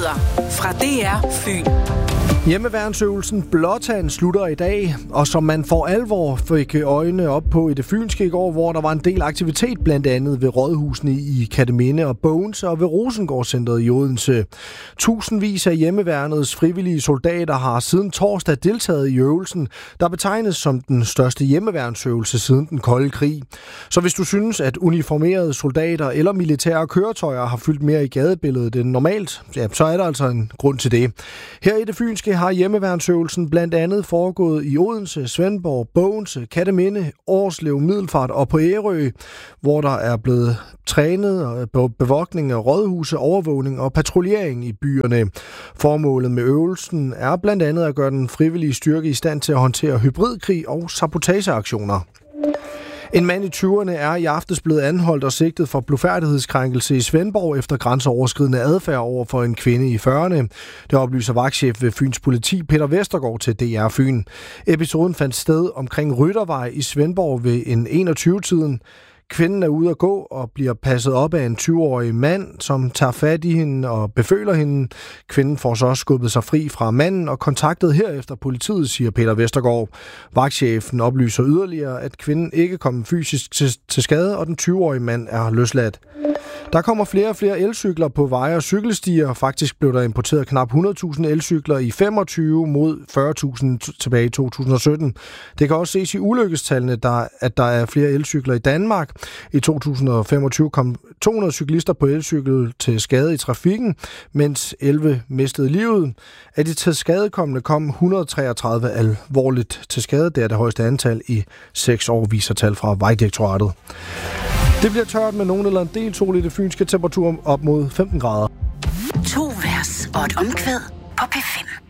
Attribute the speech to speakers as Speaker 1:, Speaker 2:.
Speaker 1: nyheder fra DR Fyn.
Speaker 2: Hjemmeværnsøvelsen Blåtand slutter i dag, og som man for alvor fik øjnene op på i det fynske i går, hvor der var en del aktivitet blandt andet ved rådhusene i Katteminde og Bogens og ved Rosengårdscentret i Odense. Tusindvis af hjemmeværnets frivillige soldater har siden torsdag deltaget i øvelsen, der betegnes som den største hjemmeværnsøvelse siden den kolde krig. Så hvis du synes, at uniformerede soldater eller militære køretøjer har fyldt mere i gadebilledet end normalt, ja, så er der altså en grund til det. Her i det fynske har hjemmeværnsøvelsen blandt andet foregået i Odense, Svendborg, Bogense, Katteminde, Årslev, Middelfart og på Ærø, hvor der er blevet trænet bevogtning af rådhuse, overvågning og patruljering i byerne. Formålet med øvelsen er blandt andet at gøre den frivillige styrke i stand til at håndtere hybridkrig og sabotageaktioner. En mand i 20'erne er i aftes blevet anholdt og sigtet for blufærdighedskrænkelse i Svendborg efter grænseoverskridende adfærd over for en kvinde i 40'erne. Det oplyser vagtchef ved Fyns Politi Peter Vestergaard til DR Fyn. Episoden fandt sted omkring Ryttervej i Svendborg ved en 21-tiden. Kvinden er ude at gå og bliver passet op af en 20-årig mand, som tager fat i hende og beføler hende. Kvinden får så også skubbet sig fri fra manden og kontaktet herefter politiet, siger Peter Vestergaard. Vagtchefen oplyser yderligere, at kvinden ikke kom fysisk til skade, og den 20-årige mand er løsladt. Der kommer flere og flere elcykler på veje og cykelstier. Faktisk blev der importeret knap 100.000 elcykler i 25 mod 40.000 tilbage i 2017. Det kan også ses i ulykkestallene, at der er flere elcykler i Danmark. I 2025 kom 200 cyklister på elcykel til skade i trafikken, mens 11 mistede livet. Af de til skadekommende kom 133 alvorligt til skade. Det er det højeste antal i 6 år, viser tal fra Vejdirektoratet. Det bliver tørt med nogen eller en del sol i det fynske, temperatur op mod 15 grader.
Speaker 1: 2 vers og et omkvæd på P5.